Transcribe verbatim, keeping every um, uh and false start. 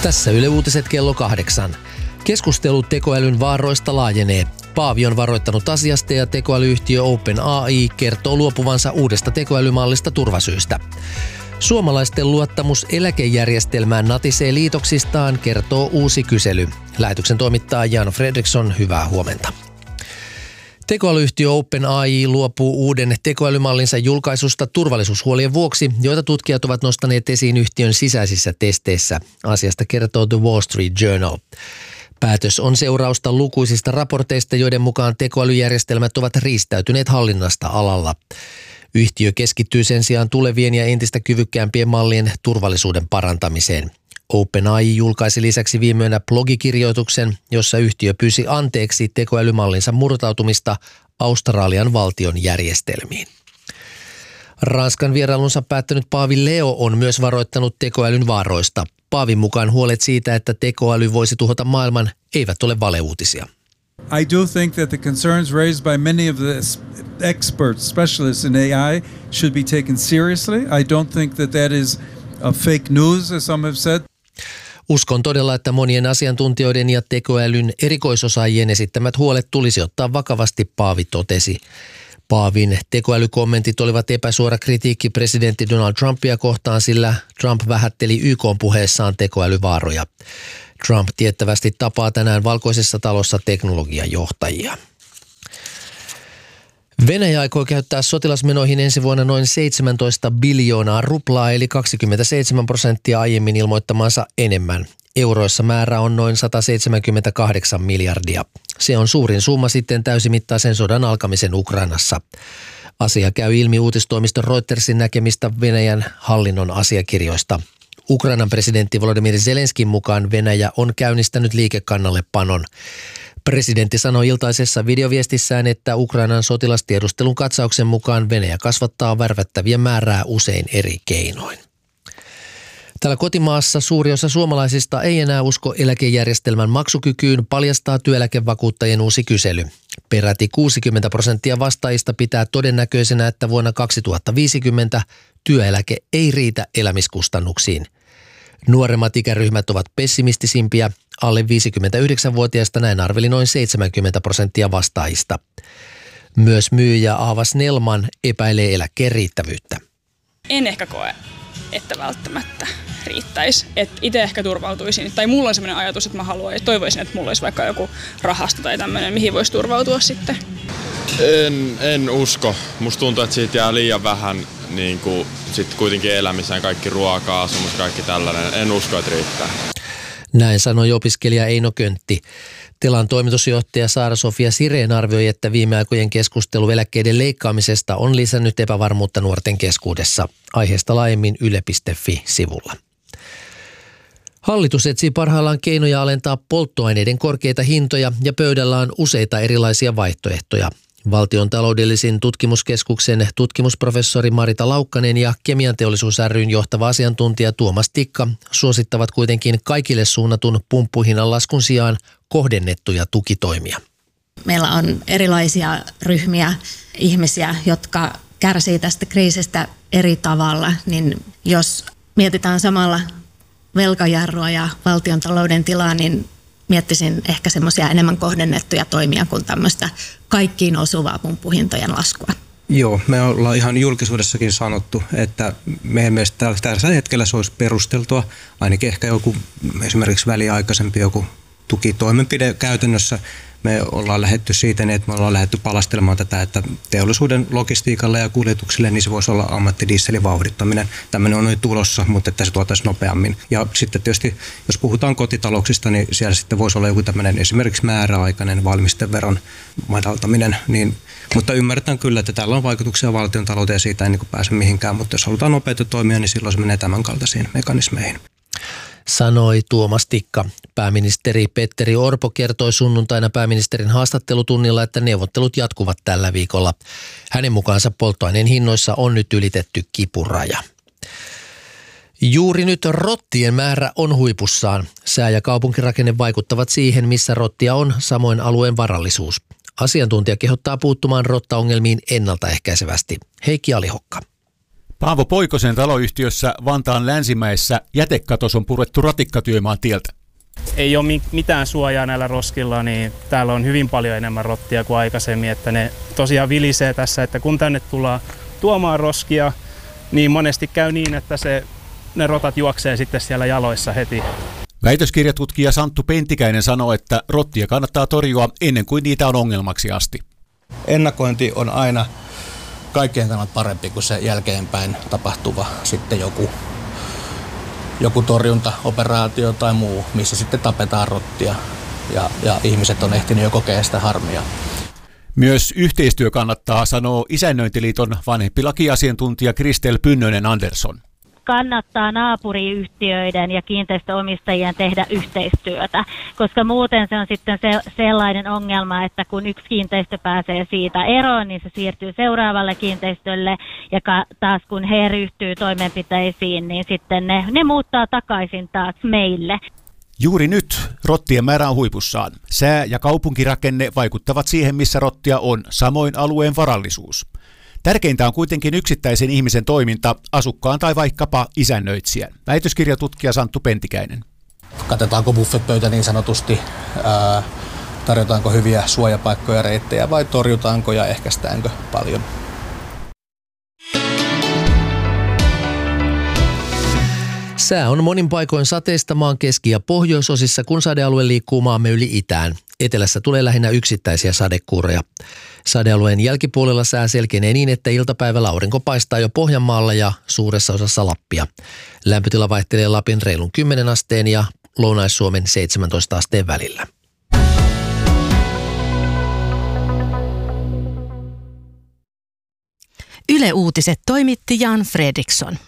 Tässä Yle Uutiset kello kahdeksan. Keskustelu tekoälyn vaaroista laajenee. Paavi on varoittanut asiasta ja tekoälyyhtiö OpenAI kertoo luopuvansa uudesta tekoälymallista turvasyistä. Suomalaisten luottamus eläkejärjestelmään natisee liitoksistaan, kertoo uusi kysely. Lähetyksen toimittaa Jan Fredriksson, hyvää huomenta. Tekoälyyhtiö OpenAI luopuu uuden tekoälymallinsa julkaisusta turvallisuushuolien vuoksi, joita tutkijat ovat nostaneet esiin yhtiön sisäisissä testeissä. Asiasta kertoo The Wall Street Journal. Päätös on seurausta lukuisista raporteista, joiden mukaan tekoälyjärjestelmät ovat riistäytyneet hallinnasta alalla. Yhtiö keskittyy sen sijaan tulevien ja entistä kyvykkäämpien mallien turvallisuuden parantamiseen. OpenAI julkaisi lisäksi viime yönä blogikirjoituksen, jossa yhtiö pyysi anteeksi tekoälymallinsa murtautumista Australian valtion järjestelmiin. Ranskan vierailunsa päättänyt Paavi Leo on myös varoittanut tekoälyn vaaroista. Paavin mukaan huolet siitä, että tekoäly voisi tuhota maailman, eivät ole valeuutisia. I do think that the concerns raised by many of the experts, specialists in A I should be taken seriously. I don't think that that is a fake news, as some have said. Uskon todella, että monien asiantuntijoiden ja tekoälyn erikoisosaajien esittämät huolet tulisi ottaa vakavasti, Paavi totesi. Paavin tekoälykommentit olivat epäsuora kritiikki presidentti Donald Trumpia kohtaan, sillä Trump vähätteli Y K:n puheessaan tekoälyvaaroja. Trump tiettävästi tapaa tänään Valkoisessa talossa teknologiajohtajia. Venäjä aikoo käyttää sotilasmenoihin ensi vuonna noin seitsemäntoista biljoonaa ruplaa, eli kaksikymmentäseitsemän prosenttia aiemmin ilmoittamansa enemmän. Euroissa määrä on noin sata seitsemänkymmentäkahdeksan miljardia. Se on suurin summa sitten täysimittaisen sodan alkamisen Ukrainassa. Asia käy ilmi uutistoimiston Reutersin näkemistä Venäjän hallinnon asiakirjoista. Ukrainan presidentti Volodymyr Zelenskin mukaan Venäjä on käynnistänyt liikekannallepanon. Presidentti sanoi iltaisessa videoviestissään, että Ukrainan sotilastiedustelun katsauksen mukaan Venäjä kasvattaa värvättäviä määrää usein eri keinoin. Täällä kotimaassa suuri osa suomalaisista ei enää usko eläkejärjestelmän maksukykyyn, paljastaa työeläkevakuuttajien uusi kysely. Peräti kuusikymmentä prosenttia vastaajista pitää todennäköisenä, että vuonna kaksituhattaviisikymmentä työeläke ei riitä elämiskustannuksiin. Nuoremmat ikäryhmät ovat pessimistisimpiä. Alle viisikymmentäyhdeksänvuotiaista näin arveli noin seitsemänkymmentä prosenttia vastaajista. Myös myyjä Aava Snellman epäilee eläkkeen riittävyyttä. En ehkä koe, että välttämättä riittäisi. Itse ehkä turvautuisin, tai mulla on sellainen ajatus, että mä haluan, toivoisin, että mulla olisi vaikka joku rahasto tai tämmöinen, mihin voisi turvautua sitten. En, en usko. Musta tuntuu, että siitä jää liian vähän niin kuin, sit kuitenkin elämiseen, kaikki ruoka, asumus, kaikki tällainen. En usko, että riittää. Näin sanoi opiskelija Eino Köntti. Telan toimitusjohtaja Saara-Sofia Sireen arvioi, että viime aikojen keskustelu eläkkeiden leikkaamisesta on lisännyt epävarmuutta nuorten keskuudessa. Aiheesta laajemmin yle piste fi-sivulla. Hallitus etsii parhaillaan keinoja alentaa polttoaineiden korkeita hintoja ja pöydällä on useita erilaisia vaihtoehtoja. Valtion taloudellisen tutkimuskeskuksen tutkimusprofessori Marita Laukkanen ja Kemianteollisuus ry:n johtava asiantuntija Tuomas Tikka suosittavat kuitenkin kaikille suunnatun pumppuhinnan laskun sijaan kohdennettuja tukitoimia. Meillä on erilaisia ryhmiä ihmisiä, jotka kärsii tästä kriisistä eri tavalla, niin jos mietitään samalla velkajarrua ja valtion talouden tilaa, niin miettisin ehkä semmoisia enemmän kohdennettuja toimia kuin tämmöistä kaikkiin osuvaa pumppuhintojen laskua. Joo, me ollaan ihan julkisuudessakin sanottu, että meidän mielestä tällä hetkellä se olisi perusteltua, ainakin ehkä joku esimerkiksi väliaikaisempi joku tukitoimenpide käytännössä. Me ollaan lähdetty siitä, että me ollaan lähdetty palastelemaan tätä, että teollisuuden logistiikalle ja kuljetuksille niin se voisi olla ammattidieselin vauhdittaminen. Tämmöinen on nyt tulossa, mutta että se tuotaisiin nopeammin. Ja sitten tietysti, jos puhutaan kotitalouksista, niin siellä sitten voisi olla joku tämmöinen esimerkiksi määräaikainen valmisteveron madaltaminen. Niin, mutta ymmärretään kyllä, että tällä on vaikutuksia valtion talouteen ja siitä ei niin kuin pääse mihinkään. Mutta jos halutaan nopeita toimia, niin silloin se menee tämän kaltaisiin mekanismeihin. Sanoi Tuomas Tikka. Pääministeri Petteri Orpo kertoi sunnuntaina pääministerin haastattelutunnilla, että neuvottelut jatkuvat tällä viikolla. Hänen mukaansa polttoaineen hinnoissa on nyt ylitetty kipuraja. Juuri nyt rottien määrä on huipussaan. Sää- ja kaupunkirakenne vaikuttavat siihen, missä rottia on, samoin alueen varallisuus. Asiantuntija kehottaa puuttumaan rottaongelmiin ennaltaehkäisevästi. Heikki Alihokka. Paavo Poikosen taloyhtiössä Vantaan Länsimäessä jätekatos on purettu ratikkatyömaan tieltä. Ei ole mitään suojaa näillä roskilla, niin täällä on hyvin paljon enemmän rottia kuin aikaisemmin, että ne tosiaan vilisee tässä, että kun tänne tullaan tuomaan roskia, niin monesti käy niin, että se, ne rotat juoksee sitten siellä jaloissa heti. Väitöskirjatutkija Santtu Pentikäinen sanoo, että rottia kannattaa torjua ennen kuin niitä on ongelmaksi asti. Ennakointi on aina kaikkien kannalta parempi kuin se jälkeenpäin tapahtuva sitten joku, joku torjuntaoperaatio tai muu, missä sitten tapetaan rottia ja, ja ihmiset on ehtinyt jo kokea sitä harmia. Myös yhteistyö kannattaa, sanoo Isännöintiliiton vanhempi lakiasiantuntija Kristel Pynnönen Andersson. Kannattaa naapuriyhtiöiden ja kiinteistöomistajien tehdä yhteistyötä, koska muuten se on sitten se, sellainen ongelma, että kun yksi kiinteistö pääsee siitä eroon, niin se siirtyy seuraavalle kiinteistölle ja ka, taas kun he ryhtyy toimenpiteisiin, niin sitten ne, ne muuttaa takaisin taas meille. Juuri nyt rottien määrä on huipussaan. Sää- ja kaupunkirakenne vaikuttavat siihen, missä rottia on, samoin alueen varallisuus. Tärkeintä on kuitenkin yksittäisen ihmisen toiminta, asukkaan tai vaikkapa isännöitsijän. Väitöskirjatutkija Santtu Pentikäinen. Katetaanko buffetpöytä niin sanotusti, ää, tarjotaanko hyviä suojapaikkoja, reittejä vai torjutaanko ja ehkäistäänkö paljon. Sää on monin paikoin sateista maan keski- ja pohjoisosissa, kun sadealue liikkuu maamme yli itään. Etelässä tulee lähinnä yksittäisiä sadekuuroja. Sadealueen jälkipuolella sää selkenee niin, että iltapäivällä aurinko paistaa jo Pohjanmaalla ja suuressa osassa Lappia. Lämpötila vaihtelee Lapin reilun kymmenen asteen ja Lounais-Suomen seitsemäntoista asteen välillä. Yle Uutiset toimitti Jan Fredriksson.